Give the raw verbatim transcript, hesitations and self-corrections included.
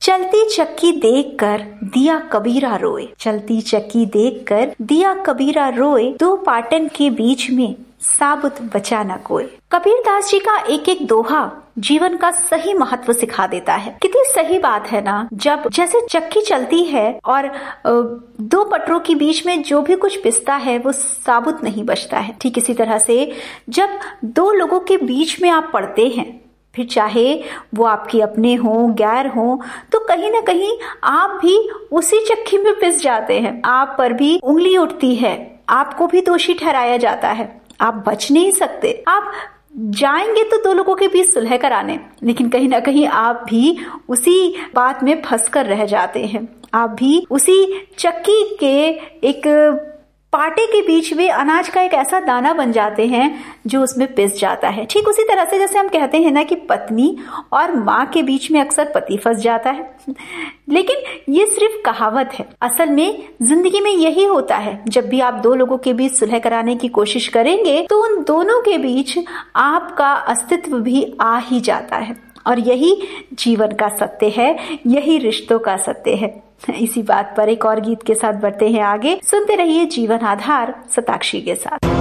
चलती चक्की देखकर दिया कबीरा रोए, चलती चक्की देखकर दिया कबीरा रोए, दो पाटन के बीच में साबुत बचा न कोई। कबीरदास जी का एक एक दोहा जीवन का सही महत्व सिखा देता है। कितनी सही बात है ना, जब जैसे चक्की चलती है और दो पटरों के बीच में जो भी कुछ पिसता है वो साबुत नहीं बचता है, ठीक इसी तरह से जब दो लोगों के बीच में आप पड़ते हैं, फिर चाहे वो आपके अपने हों गैर हों, तो कहीं ना कहीं आप भी उसी चक्की में पिस जाते हैं। आप पर भी उंगली उठती है, आपको भी दोषी ठहराया जाता है, आप बच नहीं सकते। आप जाएंगे तो दो लोगों के बीच सुलह कराने, लेकिन कहीं ना कहीं आप भी उसी बात में फंस कर रह जाते हैं। आप भी उसी चक्की के एक पाटे के बीच में अनाज का एक ऐसा दाना बन जाते हैं जो उसमें पिस जाता है। ठीक उसी तरह से जैसे हम कहते हैं ना कि पत्नी और माँ के बीच में अक्सर पति फंस जाता है, लेकिन ये सिर्फ कहावत है। असल में जिंदगी में यही होता है, जब भी आप दो लोगों के बीच सुलह कराने की कोशिश करेंगे तो उन दोनों के बीच आपका अस्तित्व भी आ ही जाता है, और यही जीवन का सत्य है, यही रिश्तों का सत्य है। इसी बात पर एक और गीत के साथ बढ़ते हैं आगे। सुनते रहिए जीवन आधार शताक्षी के साथ।